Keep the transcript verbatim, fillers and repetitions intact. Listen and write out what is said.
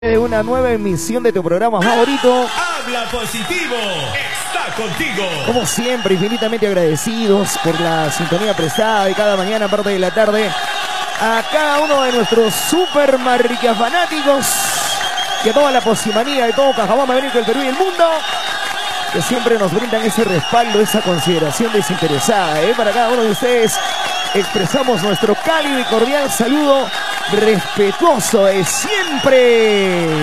De una nueva emisión de tu programa favorito. Habla Positivo, está contigo. Como siempre, infinitamente agradecidos por la sintonía prestada de cada mañana, parte de la tarde, a cada uno de nuestros super maricas fanáticos y a toda la posimanía de todo Cajamarca, América, el Perú y el mundo, que siempre nos brindan ese respaldo, esa consideración desinteresada, ¿eh? Para cada uno de ustedes expresamos nuestro cálido y cordial saludo respetuoso de siempre.